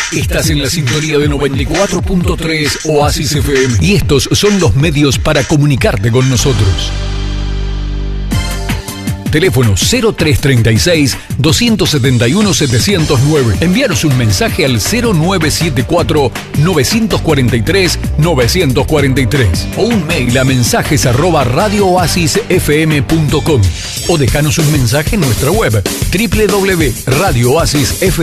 Estás en la sintonía de 94.3 Oasis FM. Y estos son los medios para comunicarte con nosotros. Teléfono 0336-271-709. Envíanos un mensaje al 0974-943-943 o un mail a mensajes@radiooasisfm.com o dejanos un mensaje en nuestra web www.radiooasisfm.com.